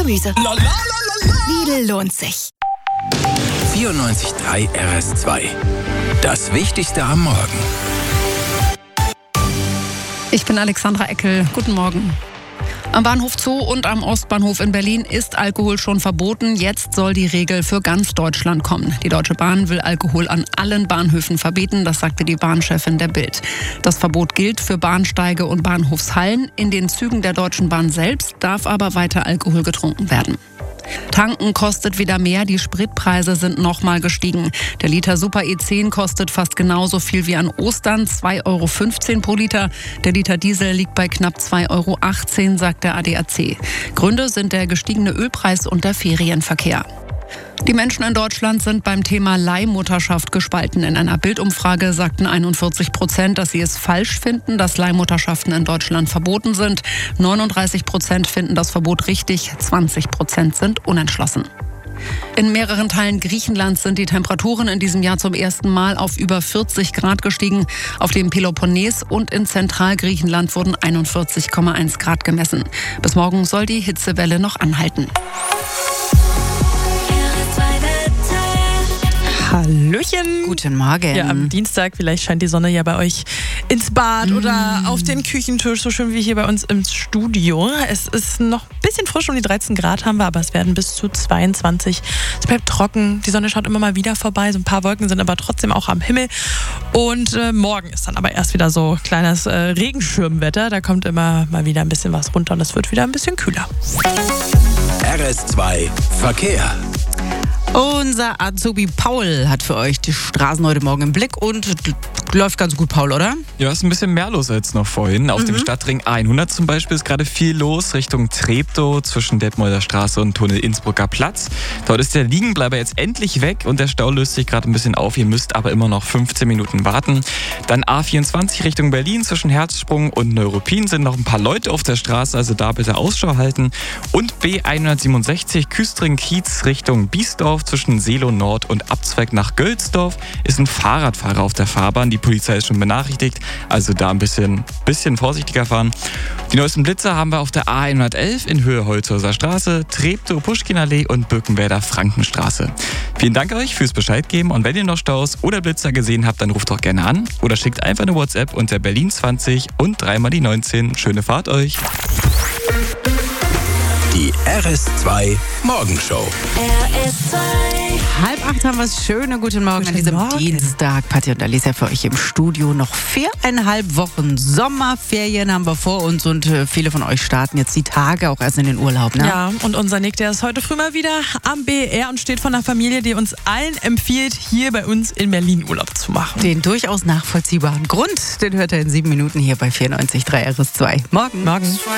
Gemüse. Lidl lohnt sich. 94.3 RS2. Das Wichtigste am Morgen. Ich bin Alexandra Eckel. Guten Morgen. Am Bahnhof Zoo und am Ostbahnhof in Berlin ist Alkohol schon verboten. Jetzt soll die Regel für ganz Deutschland kommen. Die Deutsche Bahn will Alkohol an allen Bahnhöfen verbieten, das sagte die Bahnchefin der Bild. Das Verbot gilt für Bahnsteige und Bahnhofshallen. In den Zügen der Deutschen Bahn selbst darf aber weiter Alkohol getrunken werden. Tanken kostet wieder mehr, die Spritpreise sind nochmal gestiegen. Der Liter Super E10 kostet fast genauso viel wie an Ostern, 2,15 € pro Liter. Der Liter Diesel liegt bei knapp 2,18 €, sagt der ADAC. Gründe sind der gestiegene Ölpreis und der Ferienverkehr. Die Menschen in Deutschland sind beim Thema Leihmutterschaft gespalten. In einer Bildumfrage sagten 41%, dass sie es falsch finden, dass Leihmutterschaften in Deutschland verboten sind. 39% finden das Verbot richtig, 20% sind unentschlossen. In mehreren Teilen Griechenlands sind die Temperaturen in diesem Jahr zum ersten Mal auf über 40 Grad gestiegen. Auf dem Peloponnes und in Zentralgriechenland wurden 41,1 Grad gemessen. Bis morgen soll die Hitzewelle noch anhalten. Hallöchen. Guten Morgen. Ja, am Dienstag, vielleicht scheint die Sonne ja bei euch ins Bad oder auf den Küchentisch, so schön wie hier bei uns im Studio. Es ist noch ein bisschen frisch, um die 13 Grad haben wir, aber es werden bis zu 22. Es bleibt trocken, die Sonne schaut immer mal wieder vorbei, so ein paar Wolken sind aber trotzdem auch am Himmel. Und morgen ist dann aber erst wieder so kleines Regenschirmwetter, da kommt immer mal wieder ein bisschen was runter und es wird wieder ein bisschen kühler. RS2 Verkehr. Unser Azubi Paul hat für euch die Straßen heute Morgen im Blick und läuft ganz gut, Paul, oder? Ja, ist ein bisschen mehr los als noch vorhin. Auf dem Stadtring A100 zum Beispiel ist gerade viel los, Richtung Treptow, zwischen Detmolder Straße und Tunnel Innsbrucker Platz. Dort ist der Liegenbleiber jetzt endlich weg und der Stau löst sich gerade ein bisschen auf. Ihr müsst aber immer noch 15 Minuten warten. Dann A24 Richtung Berlin, zwischen Herzsprung und Neuruppin sind noch ein paar Leute auf der Straße, also da bitte Ausschau halten. Und B167 Küstring-Kiez Richtung Biesdorf, zwischen Seelow Nord und Abzweig nach Gölsdorf ist ein Fahrradfahrer auf der Fahrbahn. Die Polizei ist schon benachrichtigt, also da ein bisschen vorsichtiger fahren. Die neuesten Blitzer haben wir auf der A111 in Höhe Holzhauser Straße, Treptow Puschkinallee und Birkenwerder Frankenstraße. Vielen Dank euch fürs Bescheid geben und wenn ihr noch Staus oder Blitzer gesehen habt, dann ruft doch gerne an oder schickt einfach eine WhatsApp unter Berlin 20 und 3 mal die 19. Schöne Fahrt euch! Die RS2 Morgenshow. RS2. 7:30 haben wir es. Schönen guten Morgen an diesem Dienstag. Patti und Alicia für euch im Studio. Noch 4,5 Wochen Sommerferien haben wir vor uns und viele von euch starten jetzt die Tage auch erst in den Urlaub. Ne? Ja, und unser Nick, der ist heute früh mal wieder am BER und steht von einer Familie, die uns allen empfiehlt, hier bei uns in Berlin Urlaub zu machen. Den durchaus nachvollziehbaren Grund, den hört er in 7 Minuten hier bei 94.3 RS2. Morgen.